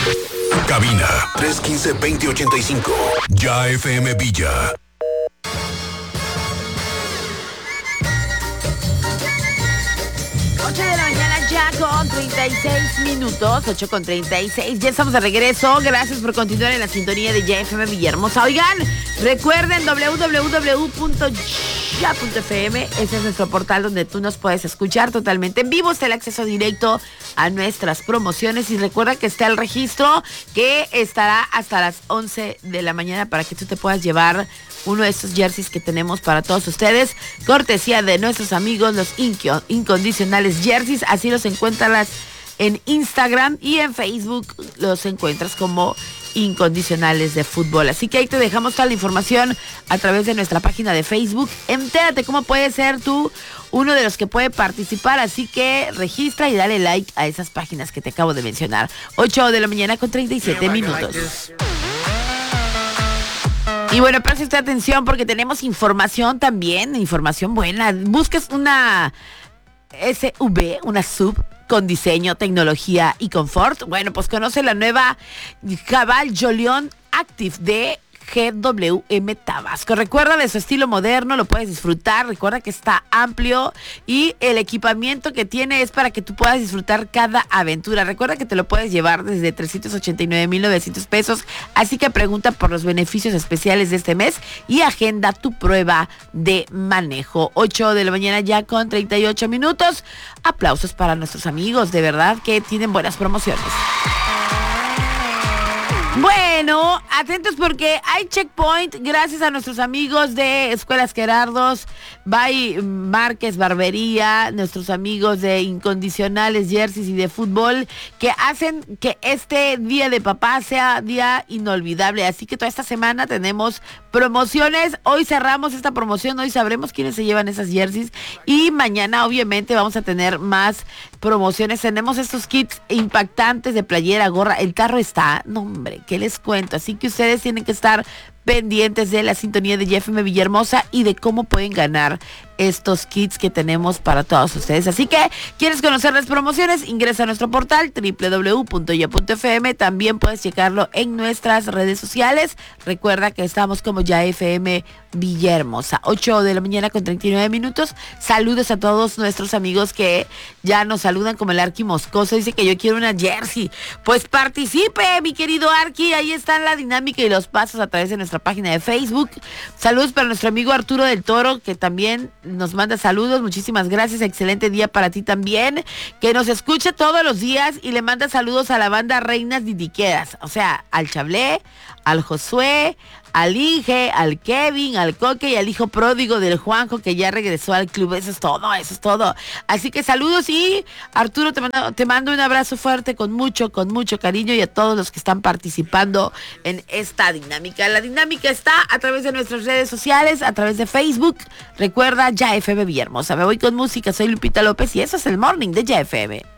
Cabina 315-2085. Ya FM Villa. De la mañana ya con 36 minutos, 8:36. Ya estamos de regreso. Gracias por continuar en la sintonía de YFM Villahermosa. Oigan, recuerden www.ya.fm. Ese es nuestro portal donde tú nos puedes escuchar totalmente en vivo. Está el acceso directo a nuestras promociones. Y recuerda que está el registro que estará hasta las 11 de la mañana para que tú te puedas llevar uno de estos jerseys que tenemos para todos ustedes, cortesía de nuestros amigos los Incondicionales Jerseys. Así los encuentras en Instagram y en Facebook los encuentras como Incondicionales de Fútbol. Así que ahí te dejamos toda la información a través de nuestra página de Facebook. Entérate cómo puedes ser tú uno de los que puede participar, así que registra y dale like a esas páginas que te acabo de mencionar. 8 de la mañana con 37 minutos. Y bueno, preste usted atención porque tenemos información también, información buena. Busques una SV, una sub con diseño, tecnología y confort. Bueno, pues conoce la nueva Cabal Jolion Active de GWM Tabasco. Recuerda de su estilo moderno, lo puedes disfrutar. Recuerda que está amplio y el equipamiento que tiene es para que tú puedas disfrutar cada aventura. Recuerda que te lo puedes llevar desde 389,900 pesos. Así que pregunta por los beneficios especiales de este mes y agenda tu prueba de manejo. 8 de la mañana ya con 38 minutos. Aplausos para nuestros amigos, de verdad que tienen buenas promociones. Bueno, atentos porque hay checkpoint gracias a nuestros amigos de Escuelas Gerardos, by Márquez Barbería, nuestros amigos de Incondicionales Jerseys y de Fútbol, que hacen que este Día de Papá sea día inolvidable. Así que toda esta semana tenemos promociones. Hoy cerramos esta promoción, hoy sabremos quiénes se llevan esas jerseys y mañana obviamente vamos a tener más promociones. Tenemos estos kits impactantes de playera, gorra. El carro está, no hombre, ¿qué les cuento? Así que ustedes tienen que estar pendientes de la sintonía de YFM Villahermosa y de cómo pueden ganar estos kits que tenemos para todos ustedes. Así que, ¿quieres conocer las promociones? Ingresa a nuestro portal www.ya.fm. También puedes checarlo en nuestras redes sociales. Recuerda que estamos como YFM Villahermosa. 8 de la mañana con 39 minutos. Saludos a todos nuestros amigos que ya nos saludan, como el Arqui Moscoso. Dice que yo quiero una jersey. Pues participe, mi querido Arqui. Ahí está la dinámica y los pasos a través de nuestra página de Facebook. Saludos para nuestro amigo Arturo del Toro, que también nos manda saludos. Muchísimas gracias. Excelente día para ti también. Que nos escucha todos los días y le manda saludos a la banda Reinas Didiqueras. O sea, al Chablé, al Josué, al Inge, al Kevin, al Coque y al hijo pródigo del Juanjo que ya regresó al club. Eso es todo, eso es todo. Así que saludos y Arturo, te mando un abrazo fuerte con mucho cariño y a todos los que están participando en esta dinámica. La dinámica está a través de nuestras redes sociales, a través de Facebook. Recuerda, YFM Villahermosa. Me voy con música, soy Lupita López y eso es el Morning de YFM.